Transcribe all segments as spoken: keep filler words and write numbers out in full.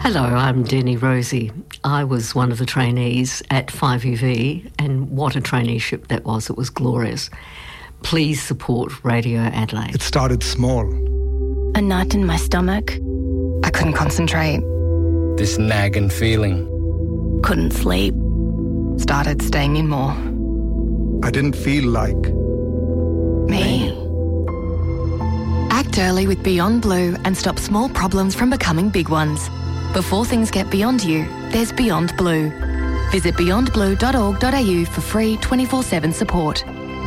Hello, I'm Denny Rosie. I was one of the trainees at five U V, and what a traineeship that was. It was glorious. Please support Radio Adelaide. It started small. A knot in my stomach. I couldn't concentrate. This nagging feeling. Couldn't sleep. Started staying in more. I didn't feel like... Me. Act early with Beyond Blue and stop small problems from becoming big ones. Before things get beyond you, there's Beyond Blue. Visit beyond blue dot org dot a u for free twenty-four seven support.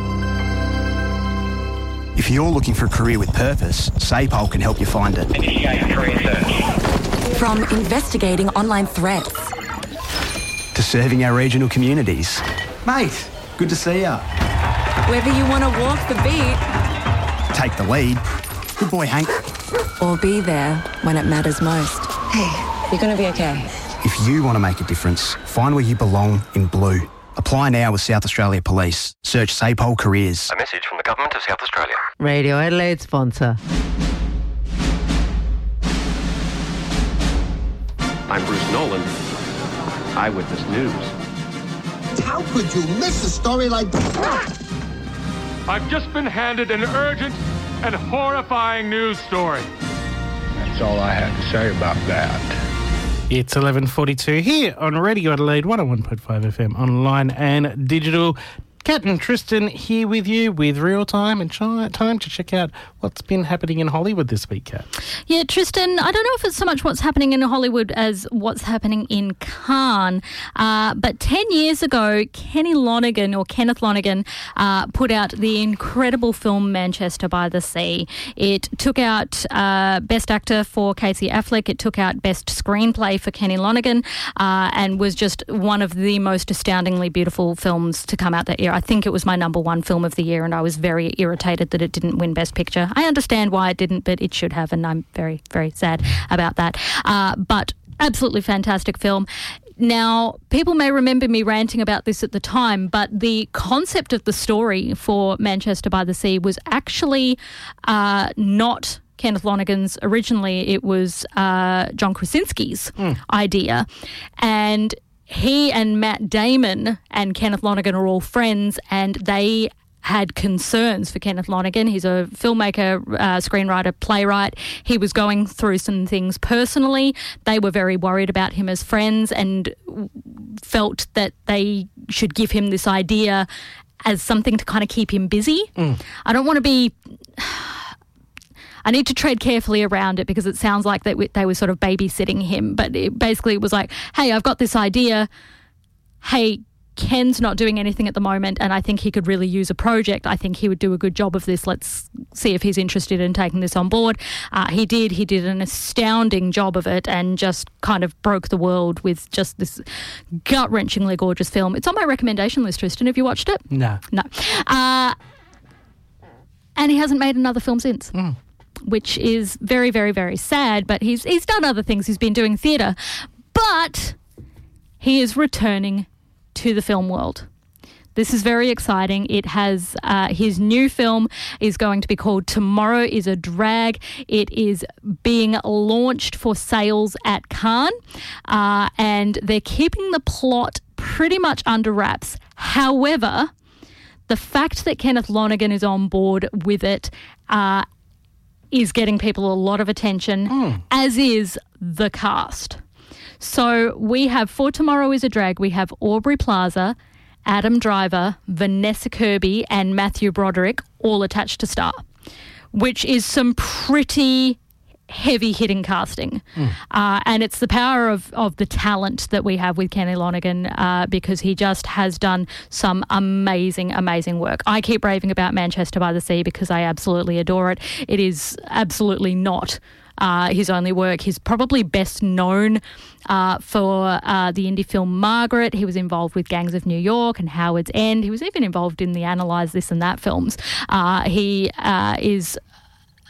If you're looking for a career with purpose, SAPOL can help you find it. Initiate career search. From investigating online threats to serving our regional communities. Mate, good to see ya. Whether you want to walk the beat, take the lead. Good boy, Hank. Or be there when it matters most. Hey, you're going to be okay. If you want to make a difference, find where you belong in blue. Apply now with South Australia Police. Search SAPOL Careers. A message from the Government of South Australia. Radio Adelaide sponsor. I'm Bruce Nolan, Eyewitness News. How could you miss a story like that? I've just been handed an urgent and horrifying news story. That's all I have to say about that. It's eleven forty-two here on Radio Adelaide one oh one point five F M, online and digital. Kat and Tristan here with you with real time and time to check out what's been happening in Hollywood this week, Kat. Yeah, Tristan, I don't know if it's so much what's happening in Hollywood as what's happening in Cannes, uh, but ten years ago, Kenny Lonergan, or Kenneth Lonergan, uh, put out the incredible film Manchester by the Sea. It took out uh, Best Actor for Casey Affleck, it took out Best Screenplay for Kenny Lonergan, uh, and was just one of the most astoundingly beautiful films to come out that year. I think it was my number one film of the year, and I was very irritated that it didn't win Best Picture. I understand why it didn't, but it should have, and I'm very, very sad about that. Uh, but absolutely fantastic film. Now, people may remember me ranting about this at the time, but the concept of the story for Manchester by the Sea was actually uh, not Kenneth Lonergan's originally. It was uh, John Krasinski's mm. idea. And he and Matt Damon and Kenneth Lonergan are all friends, and they had concerns for Kenneth Lonergan. He's a filmmaker, uh, screenwriter, playwright. He was going through some things personally. They were very worried about him as friends and felt that they should give him this idea as something to kind of keep him busy. Mm. I don't want to be... I need to tread carefully around it because it sounds like they, they were sort of babysitting him. But it basically it was like, hey, I've got this idea. Hey, Ken's not doing anything at the moment and I think he could really use a project. I think he would do a good job of this. Let's see if he's interested in taking this on board. Uh, he did. He did an astounding job of it and just kind of broke the world with just this gut-wrenchingly gorgeous film. It's on my recommendation list, Tristan. Have you watched it? No. No. Uh, and he hasn't made another film since. Mm. Which is very, very, very sad, but he's he's done other things. He's been doing theatre, but he is returning to the film world. This is very exciting. It has uh, his new film is going to be called Tomorrow is a Drag. It is being launched for sales at Cannes, uh, and they're keeping the plot pretty much under wraps. However, the fact that Kenneth Lonergan is on board with it uh, is getting people a lot of attention, mm. as is the cast. So we have, for Tomorrow is a Drag, we have Aubrey Plaza, Adam Driver, Vanessa Kirby and Matthew Broderick all attached to star, which is some pretty heavy-hitting casting. Mm. Uh, and it's the power of, of the talent that we have with Kenny Lonergan uh, because he just has done some amazing, amazing work. I keep raving about Manchester by the Sea because I absolutely adore it. It is absolutely not uh, his only work. He's probably best known uh, for uh, the indie film Margaret. He was involved with Gangs of New York and Howard's End. He was even involved in the Analyze This and That films. Uh, he uh, is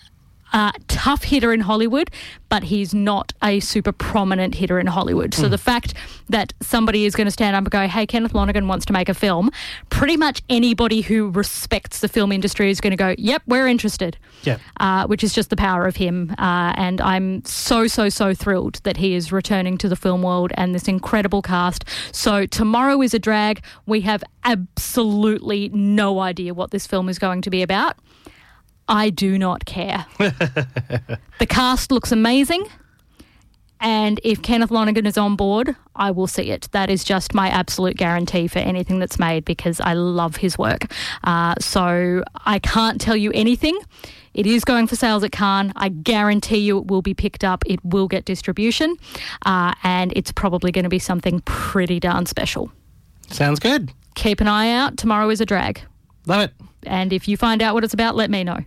uh, tough hitter in Hollywood, but he's not a super prominent hitter in Hollywood. So mm. the fact that somebody is going to stand up and go, hey, Kenneth Lonergan wants to make a film, pretty much anybody who respects the film industry is going to go, yep, we're interested. Yeah. Uh, which is just the power of him. Uh, and I'm so, so, so thrilled that he is returning to the film world and this incredible cast. So Tomorrow is a Drag. We have absolutely no idea what this film is going to be about. I do not care. The cast looks amazing. And if Kenneth Lonergan is on board, I will see it. That is just my absolute guarantee for anything that's made because I love his work. Uh, so I can't tell you anything. It is going for sales at Cannes. I guarantee you it will be picked up. It will get distribution. Uh, and it's probably going to be something pretty darn special. Sounds good. Keep an eye out. Tomorrow is a Drag. Love it. And if you find out what it's about, let me know.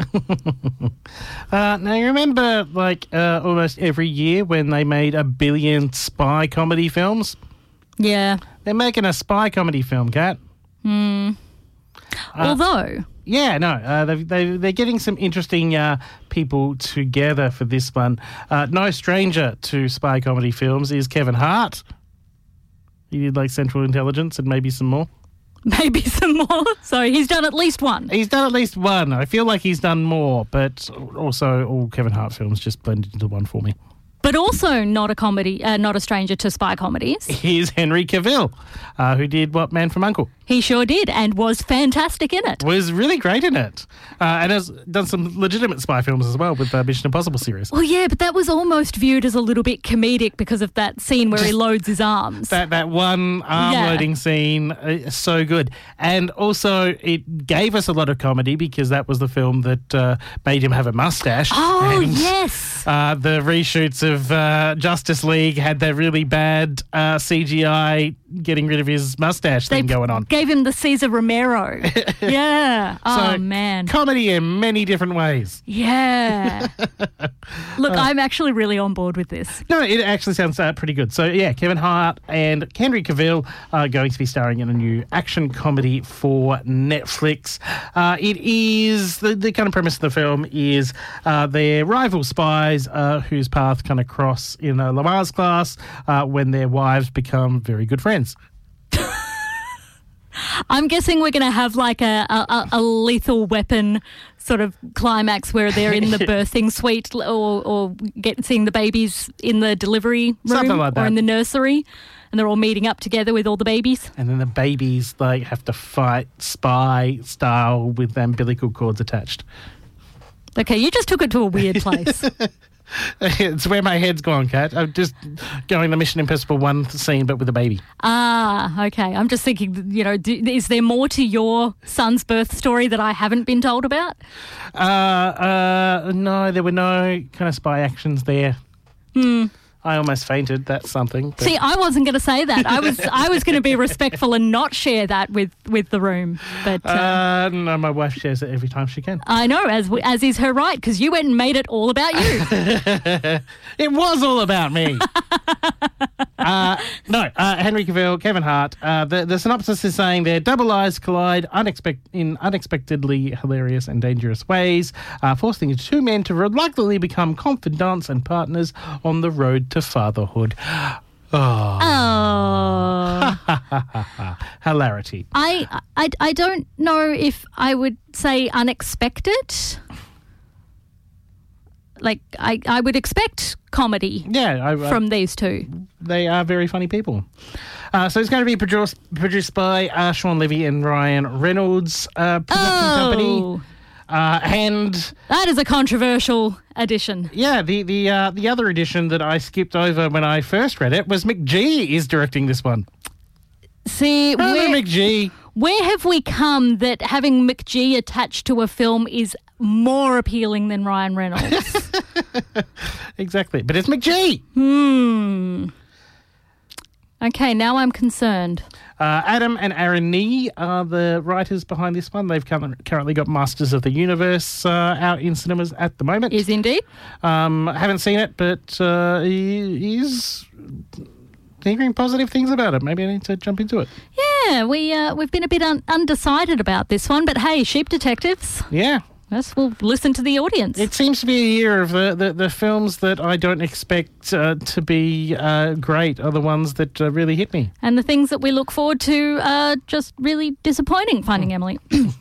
uh, now, you remember, like, uh, almost every year when they made a billion spy comedy films? Yeah. They're making a spy comedy film, Kat. Hmm. Uh, Although... Yeah, no, uh, they they they're getting some interesting uh, people together for this one. Uh, no stranger to spy comedy films is Kevin Hart. He did, like, Central Intelligence and maybe some more. Maybe some more. So he's done at least one. He's done at least one. I feel like he's done more, but also all Kevin Hart films just blended into one for me. But also not a comedy, uh, not a stranger to spy comedies. Here's Henry Cavill, uh, who did What, Man from U N C L E? He sure did, and was fantastic in it. Was really great in it. Uh, and has done some legitimate spy films as well with the Mission Impossible series. Well, yeah, but that was almost viewed as a little bit comedic because of that scene where he loads his arms. That that one arm yeah. loading scene is so good. And also it gave us a lot of comedy because that was the film that uh, made him have a mustache. Oh, and, yes. Uh, the reshoots of uh, Justice League had that really bad uh, C G I getting rid of his mustache they thing going on. Gave him the Cesar Romero. Yeah. Oh, so, man. Comedy in many different ways. Yeah. Look, uh, I'm actually really on board with this. No, it actually sounds uh, pretty good. So, yeah, Kevin Hart and Henry Cavill are going to be starring in a new action comedy for Netflix. Uh, it is, the, the kind of premise of the film is uh, their rival spies uh, whose paths kind of cross in a Lamaze class uh, when their wives become very good friends. I'm guessing we're going to have like a, a, a lethal weapon sort of climax where they're in the birthing suite or, or get seeing the babies in the delivery room Something like that. Or in the nursery, and they're all meeting up together with all the babies. And then the babies like have to fight spy style with umbilical cords attached. Okay, you just took it to a weird place. It's where my head's gone, Kat. I'm just going the Mission Impossible one scene, but with a baby. Ah, okay. I'm just thinking, you know, do, is there more to your son's birth story that I haven't been told about? Uh, uh, no, there were no kind of spy actions there. Hmm. I almost fainted. That's something. But... See, I wasn't going to say that. I was I was going to be respectful and not share that with, with the room. But uh, uh, no, my wife shares it every time she can. I know, as as is her right, because you went and made it all about you. It was all about me. uh, no, uh, Henry Cavill, Kevin Hart. Uh, the, the synopsis is saying their double lives collide unexpect- in unexpectedly hilarious and dangerous ways, uh, forcing two men to reluctantly become confidants and partners on the road to fatherhood. Oh. Oh. Hilarity. I, I, I don't know if I would say unexpected. Like, I, I would expect comedy yeah, I, I, from these two. They are very funny people. Uh, so it's going to be produced, produced by uh, Sean Levy and Ryan Reynolds uh, production oh. company. Uh, and that is a controversial addition. Yeah, the the uh, the other addition that I skipped over when I first read it was McG is directing this one. See, where, McG. Where have we come that having McG attached to a film is more appealing than Ryan Reynolds? Exactly, but it's McG. Hmm. Okay, now I'm concerned. Uh, Adam and Aaron Nee are the writers behind this one. They've currently got Masters of the Universe uh, out in cinemas at the moment. Is indeed. Um, I haven't seen it, but uh, he is hearing positive things about it. Maybe I need to jump into it. Yeah, we, uh, we've been a bit un- undecided about this one, but hey, Sheep Detectives. Yeah. Yes, we'll listen to the audience. It seems to be a year of the, the, the films that I don't expect uh, to be uh, great are the ones that uh, really hit me. And the things that we look forward to are just really disappointing, Finding Emily.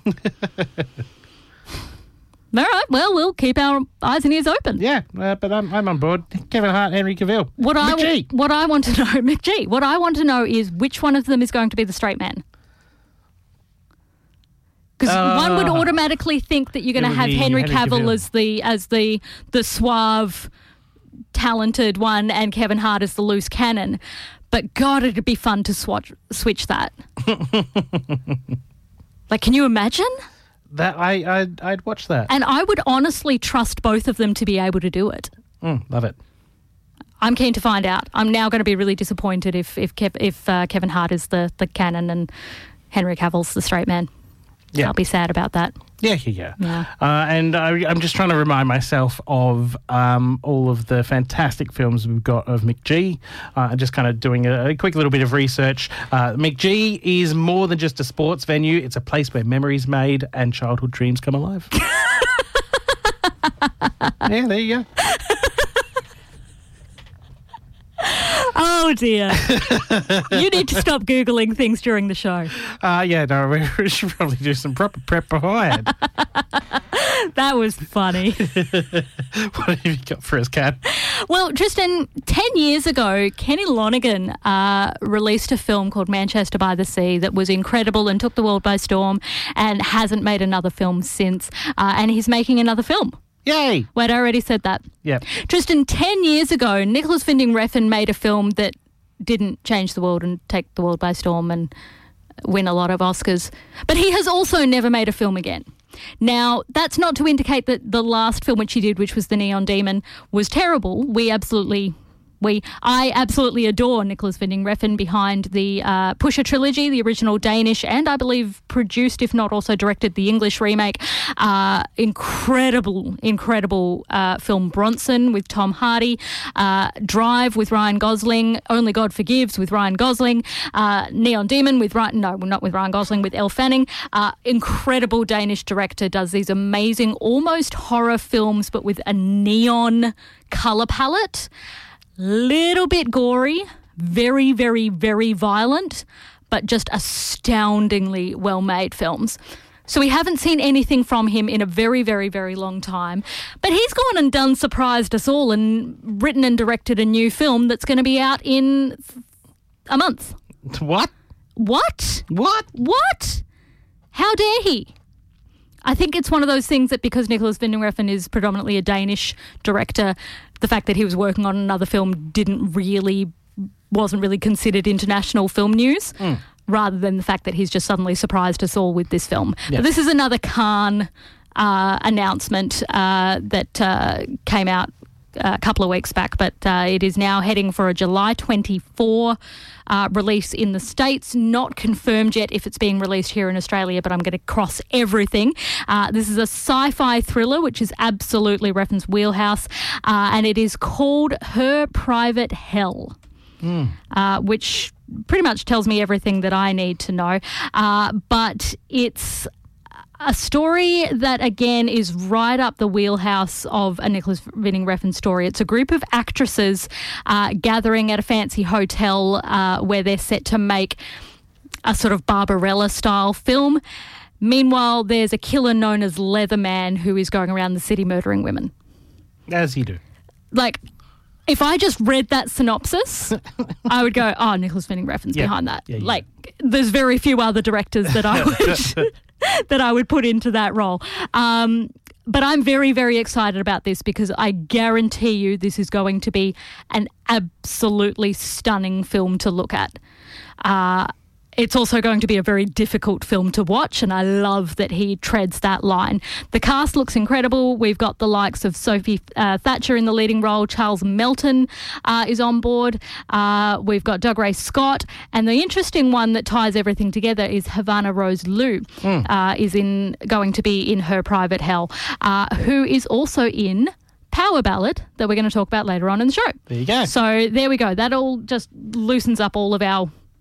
All right, well, we'll keep our eyes and ears open. Yeah, uh, but I'm I'm on board. Kevin Hart, Henry Cavill. What I, McGee. what I want to know, McGee, what I want to know is which one of them is going to be the straight man. Because uh, one would automatically think that you're going to have Henry, Henry Cavill, Cavill as the as the the suave, talented one, and Kevin Hart as the loose cannon. But God, it'd be fun to swatch, switch that. Like, can you imagine? That I I'd, I'd watch that, and I would honestly trust both of them to be able to do it. Mm, love it. I'm keen to find out. I'm now going to be really disappointed if if Kev, if uh, Kevin Hart is the the canon and Henry Cavill's the straight man. Yeah, I'll be sad about that. Yeah, yeah, yeah. yeah. Uh, and I, I'm just trying to remind myself of um, all of the fantastic films we've got of McGee. Uh, just kind of doing a, a quick little bit of research. Uh, McGee is more than just a sports venue. It's a place where memories made and childhood dreams come alive. Yeah, there you go. Oh, dear. You need to stop Googling things during the show. Uh, yeah, no, we should probably do some proper prep beforehand. That was funny. What have you got for us, Kat? Well, Tristan, ten years ago, Kenny Lonergan uh, released a film called Manchester by the Sea that was incredible and took the world by storm and hasn't made another film since. Uh, and he's making another film. Yay! Wait, I already said that. Yeah. Tristan, ten years ago, Nicholas Winding Refn made a film that didn't change the world and take the world by storm and win a lot of Oscars. But he has also never made a film again. Now, that's not to indicate that the last film which he did, which was The Neon Demon, was terrible. We absolutely... We, I absolutely adore Nicholas Winding Refn behind the uh, Pusher trilogy, the original Danish, and I believe produced, if not also directed, the English remake. Uh, incredible, incredible uh, film Bronson with Tom Hardy, uh, Drive with Ryan Gosling, Only God Forgives with Ryan Gosling, uh, Neon Demon with Ryan, no, not with Ryan Gosling, with Elle Fanning. Uh, incredible Danish director, does these amazing, almost horror films, but with a neon colour palette. Little bit gory, very, very, very violent, but just astoundingly well-made films. So we haven't seen anything from him in a very, very, very long time. But he's gone and done surprised us all and written and directed a new film that's going to be out in a month. What? What? What? What? How dare he? I think it's one of those things that because Nicholas Winding Refn is predominantly a Danish director, the fact that he was working on another film didn't really, wasn't really considered international film news, mm. rather than the fact that he's just suddenly surprised us all with this film. Yep. But this is another Cannes uh, announcement uh, that uh, came out a couple of weeks back, but uh, it is now heading for a July twenty-fourth uh, release in the States. Not confirmed yet if it's being released here in Australia, but I'm going to cross everything. Uh, this is a sci-fi thriller, which is absolutely Refn's wheelhouse, uh, and it is called Her Private Hell, mm. uh, which pretty much tells me everything that I need to know. Uh, but it's a story that, again, is right up the wheelhouse of a Nicholas Winding Refn story. It's a group of actresses uh, gathering at a fancy hotel uh, where they're set to make a sort of Barbarella-style film. Meanwhile, there's a killer known as Leatherman who is going around the city murdering women. As you do. Like, if I just read that synopsis, I would go, oh, Nicholas Winding Refn's yeah. behind that. Yeah, yeah. Like, there's very few other directors that I would... that I would put into that role. Um, but I'm very, very excited about this because I guarantee you this is going to be an absolutely stunning film to look at. Uh, it's also going to be a very difficult film to watch, and I love that he treads that line. The cast looks incredible. We've got the likes of Sophie uh, Thatcher in the leading role. Charles Melton uh, is on board. Uh, we've got Doug Ray Scott. And the interesting one that ties everything together is Havana Rose Liu mm. uh, is in going to be in Her Private Hell, uh, who is also in Power Ballad that we're going to talk about later on in the show. There you go. So there we go. That all just loosens up all of our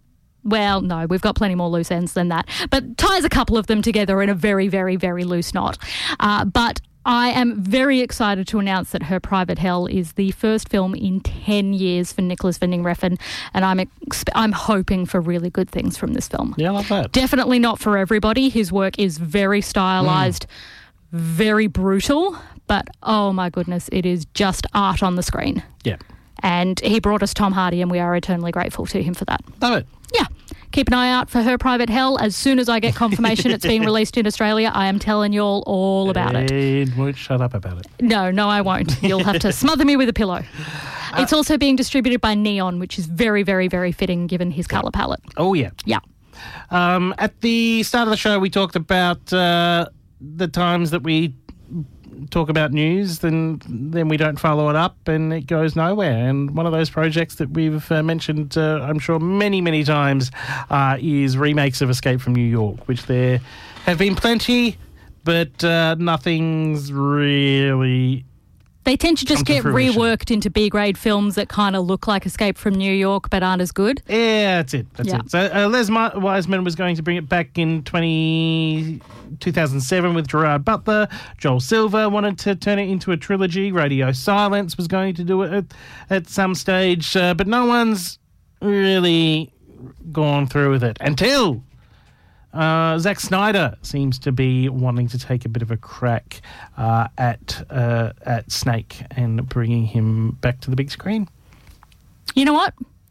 Well, no, we've got plenty more loose ends than that. But ties a couple of them together in a very, very, very loose knot. Uh, but I am very excited to announce that Her Private Hell is the first film in ten years for Nicholas Winding Refn, and I'm exp- I'm hoping for really good things from this film. Yeah, I love that. Definitely not for everybody. His work is very stylised, mm. very brutal, but oh my goodness, it is just art on the screen. Yeah. And he brought us Tom Hardy, and we are eternally grateful to him for that. Love it. Yeah. Keep an eye out for Her Private Hell. As soon as I get confirmation it's being released in Australia, I am telling you all all about it. And won't shut up about it. No, no, I won't. You'll have to smother me with a pillow. Uh, it's also being distributed by Neon, which is very, very, very fitting given his colour palette. Oh, yeah. Yeah. Um, at the start of the show, we talked about uh, the times that we talk about news, then then we don't follow it up and it goes nowhere. And one of those projects that we've uh, mentioned, uh, I'm sure, many, many times uh, is remakes of Escape from New York, which there have been plenty, but uh, nothing's really... They tend to just get reworked into B-grade films that kind of look like Escape from New York but aren't as good. Yeah, that's it. That's yeah. it. So uh, Les Ma- Wiseman was going to bring it back in twenty, two thousand seven with Gerard Butler. Joel Silver wanted to turn it into a trilogy. Radio Silence was going to do it at, at some stage, uh, but no one's really gone through with it until... Uh, Zack Snyder seems to be wanting to take a bit of a crack uh, at uh, at Snake and bringing him back to the big screen. You know what?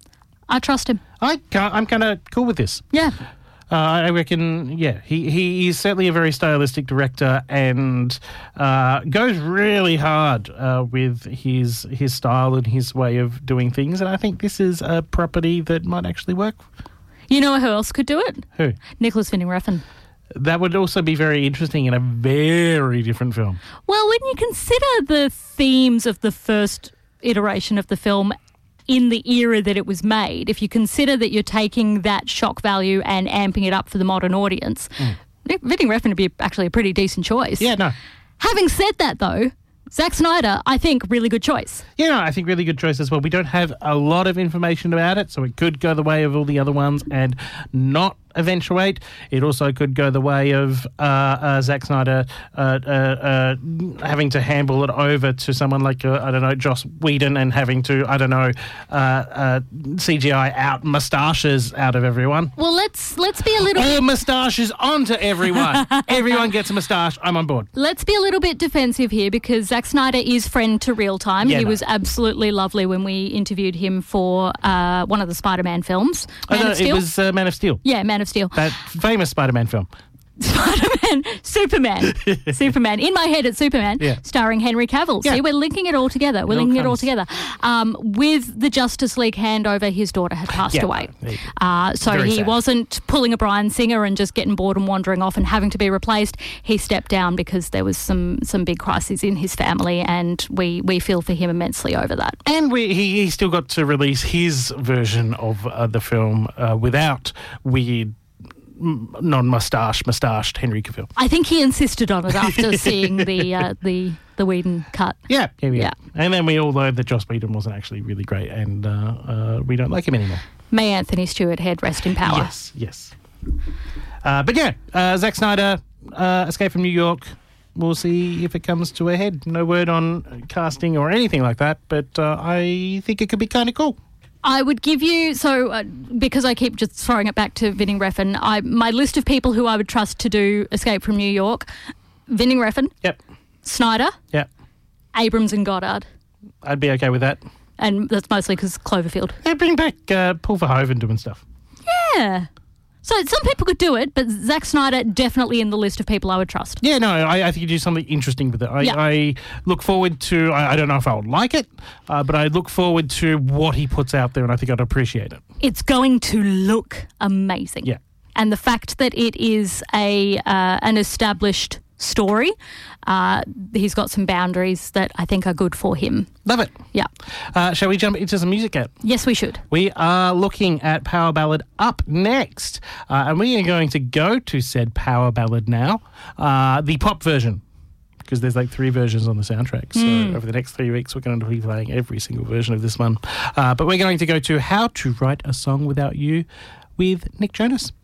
I trust him. I can't, I'm kind of cool with this. Yeah. Uh, I reckon, yeah, he, he is certainly a very stylistic director and uh, goes really hard uh, with his his style and his way of doing things. And I think this is a property that might actually work. You know who else could do it? Who? Nicholas Winding Refn. That would also be very interesting in a very different film. Well, when you consider the themes of the first iteration of the film in the era that it was made, if you consider that you're taking that shock value and amping it up for the modern audience, mm. Winding Refn would be actually a pretty decent choice. Yeah, no. Having said that, though, Zack Snyder, I think, really good choice. Yeah, no, I think really good choice as well. We don't have a lot of information about it, so it could go the way of all the other ones and not eventuate. It also could go the way of uh, uh, Zack Snyder uh, uh, uh, having to handle it over to someone like, uh, I don't know, Joss Whedon and having to, I don't know, uh, uh, C G I out moustaches out of everyone. Well, let's let's be a little... All moustaches onto everyone. Everyone gets a moustache. I'm on board. Let's be a little bit defensive here because Zack Snyder is friend to real time. Yeah, he no. was absolutely lovely when we interviewed him for uh, one of the Spider-Man films. Man oh, no, of Steel. It was uh, Man of Steel. Yeah, Man of Steel. That famous Spider-Man film. Spider-Man, Superman. Superman. In my head, it's Superman, yeah. starring Henry Cavill. Yeah. See, we're linking it all together. We're it linking all it all together. Um, with the Justice League handover, his daughter had passed yeah. away. Uh, so Very he sad. wasn't pulling a Bryan Singer and just getting bored and wandering off and having to be replaced. He stepped down because there was some some big crises in his family, and we, we feel for him immensely over that. And we, he, he still got to release his version of uh, the film uh, without weird non-moustache, moustached Henry Cavill. I think he insisted on it after seeing the uh, the the Whedon cut. Yeah, yeah, yeah, yeah. And then we all know that Joss Whedon wasn't actually really great, and uh, uh, we don't like him anymore. May Anthony Stewart Head rest in power. Yes, yes. Uh, but yeah, uh, Zack Snyder, uh, Escape from New York. We'll see if it comes to a head. No word on casting or anything like that, but uh, I think it could be kind of cool. I would give you, so uh, because I keep just throwing it back to Winding Refn, I, my list of people who I would trust to do Escape from New York, Winding Refn. Yep. Snyder. Yep. Abrams and Goddard. I'd be okay with that. And that's mostly because Cloverfield. Yeah, bring back uh, Paul Verhoeven doing stuff. Yeah. So some people could do it, but Zack Snyder definitely in the list of people I would trust. Yeah, no, I, I think you do something interesting with it. I, yeah. I look forward to, I, I don't know if I would like it, uh, but I look forward to what he puts out there, and I think I'd appreciate it. It's going to look amazing. Yeah. And the fact that it is a uh, an established story, uh, he's got some boundaries that I think are good for him. Love it. Yeah. Uh, shall we jump into some music, Kat? Yes, we should. We are looking at Power Ballad up next, uh, and we are going to go to said Power Ballad now, uh, the pop version, because there's like three versions on the soundtrack. So mm. over the next three weeks, we're going to be playing every single version of this one. Uh, but we're going to go to How to Write a Song Without You with Nick Jonas.